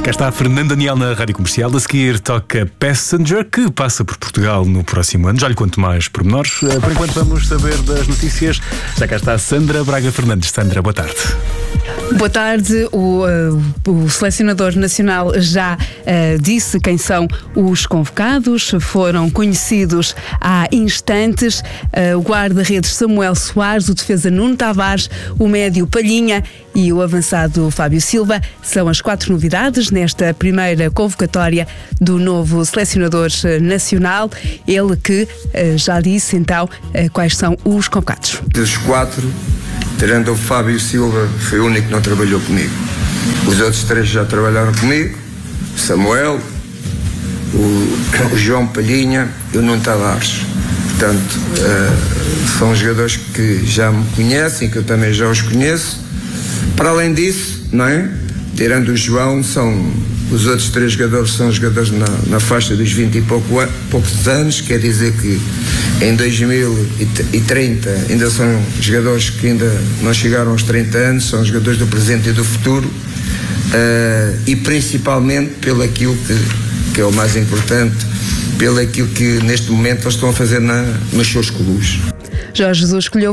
Cá está a Fernanda Daniel na Rádio Comercial. A seguir toca Passenger, que passa por Portugal no próximo ano. Já lhe conto mais pormenores. Por enquanto vamos saber das notícias. Já cá está a Sandra Braga Fernandes. Sandra, boa tarde. Boa tarde. O selecionador nacional já disse quem são os convocados. Foram conhecidos há instantes o guarda-redes Samuel Soares, o defesa Nuno Tavares, o médio Palhinha e o avançado Fábio Silva. São as 4 novidades nesta primeira convocatória do novo selecionador nacional. Ele que já disse então quais são os convocados. Dos 4, tirando o Fábio Silva, foi o único que não trabalhou comigo. Os outros 3 já trabalharam comigo: o Samuel, o João Palhinha e o Nuno Tavares. Portanto, são jogadores que já me conhecem, que eu também já os conheço. Para além disso, não é? Tirando o João, os outros 3 jogadores são jogadores na faixa dos 20 e poucos anos, quer dizer que em 2030 ainda são jogadores que ainda não chegaram aos 30 anos, são jogadores do presente e do futuro, e principalmente pelo aquilo que é o mais importante, pelo aquilo que neste momento eles estão a fazer nos seus clubes. Jorge Jesus escolheu